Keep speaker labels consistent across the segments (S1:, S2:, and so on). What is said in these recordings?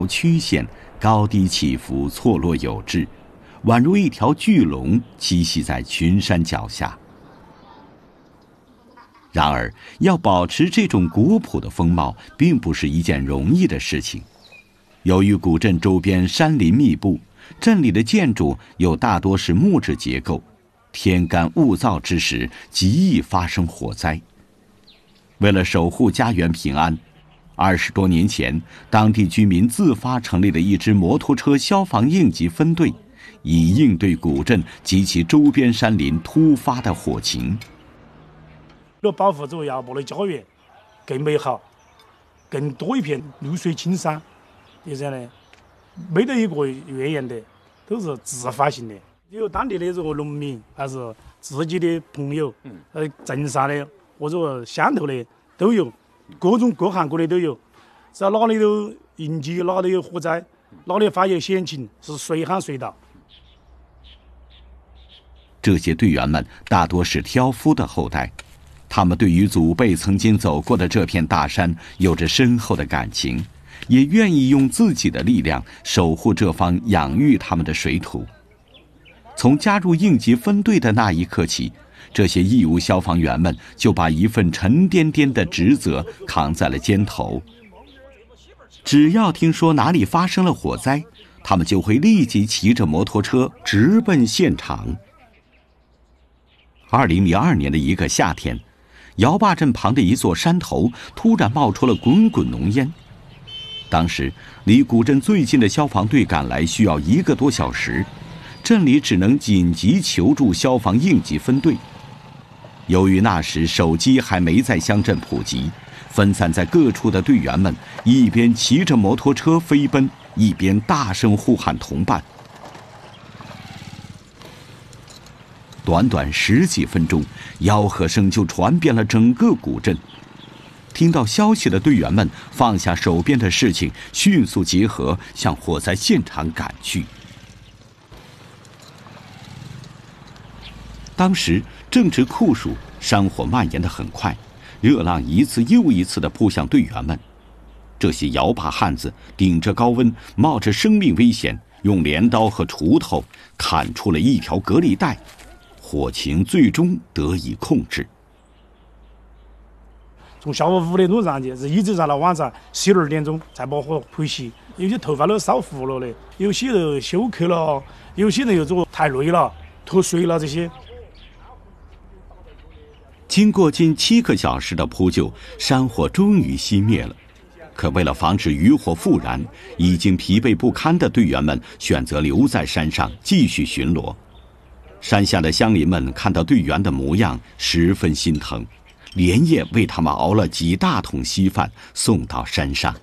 S1: 曲线，高低起伏，错落有致，宛如一条巨龙栖息在群山脚下。然而，要保持这种古朴的风貌，并不是一件容易的事情。由于古镇周边山林密布，镇里的建筑又大多是木质结构，天干物燥之时，极易发生火灾。为了守护家园平安，20多年前，当地居民自发成立了一支摩托车消防应急分队，以应对古镇及其周边山林突发的火情。
S2: 要保护这个瑶坝的家园更美好，更多一片绿水青山。就这样呢，没得一个怨言的，都是自发性的。有当地的这个农民，还是自己的朋友，镇上的或者乡头的都有，各种各行各业都有。只要哪里有应急，哪里有火灾，哪里发现险情，是随喊随到。
S1: 这些队员们大多是挑夫的后代，他们对于祖辈曾经走过的这片大山有着深厚的感情，也愿意用自己的力量守护这方养育他们的水土。从加入应急分队的那一刻起，这些义务消防员们就把一份沉甸甸的职责扛在了肩头。只要听说哪里发生了火灾，他们就会立即骑着摩托车直奔现场。2002年的一个夏天，瑶坝镇旁的一座山头突然冒出了滚滚浓烟。当时离古镇最近的消防队赶来需要1个多小时，镇里只能紧急求助消防应急分队。由于那时手机还没在乡镇普及，分散在各处的队员们一边骑着摩托车飞奔，一边大声呼喊同伴。短短10几分钟，吆喝声就传遍了整个古镇。听到消息的队员们放下手边的事情，迅速集合，向火灾现场赶去。当时正值酷暑，山火蔓延得很快，热浪一次又一次地扑向队员们。这些摇把汉子顶着高温，冒着生命危险，用镰刀和锄头砍出了一条隔离带，火情最终得以控制。
S2: 从下午5点钟上去，是一直上到晚上12点钟才把火扑熄。有些头发都烧糊了的，有些人休克了，有些人又这个太累了脱水了这些。
S1: 经过近7个小时的扑救，山火终于熄灭了。可为了防止余火复燃，已经疲惫不堪的队员们选择留在山上继续巡逻。山下的乡邻们看到队员的模样，十分心疼，连夜为他们熬了几大桶稀饭送到山上。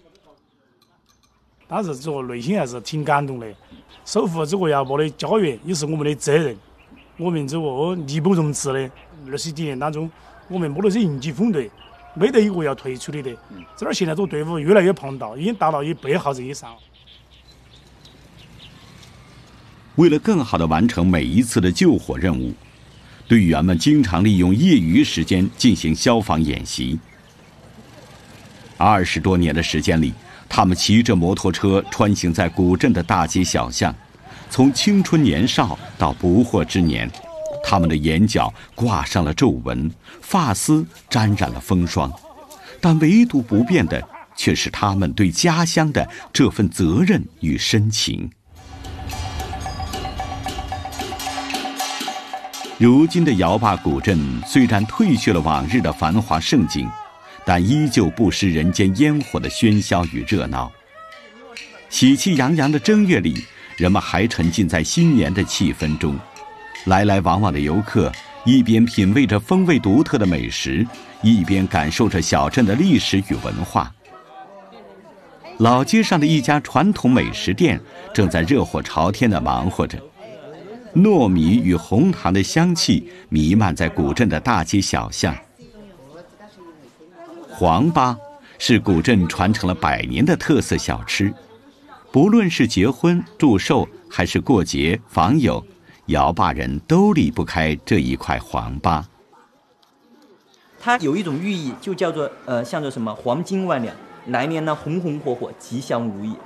S2: 当时这个内心还是挺感动的，守护这个瑶坝的家园也是我们的责任。我们这个义不容辞的，20几年当中，我们摸的是应急分队，没得一个要退出的。这儿现在这个队伍越来越庞大，已经达到100号人以上。
S1: 为了更好地完成每一次的救火任务，队员们经常利用业余时间进行消防演习。20多年的时间里，他们骑着摩托车穿行在古镇的大街小巷，从青春年少到不惑之年，他们的眼角挂上了皱纹，发丝沾染了风霜，但唯独不变的却是他们对家乡的这份责任与深情。如今的瑶坝古镇虽然褪去了往日的繁华盛景，但依旧不失人间烟火的喧嚣与热闹。喜气洋洋的正月里，人们还沉浸在新年的气氛中，来来往往的游客一边品味着风味独特的美食，一边感受着小镇的历史与文化。老街上的一家传统美食店正在热火朝天地忙活着，糯米与红糖的香气弥漫在古镇的大街小巷。黄粑是古镇传承了100年的特色小吃，不论是结婚、祝寿还是过节访友，瑶坝人都离不开这一块黄粑。
S3: 它有一种寓意，就叫做像做什么黄金万两，来年呢红红火火，吉祥如意。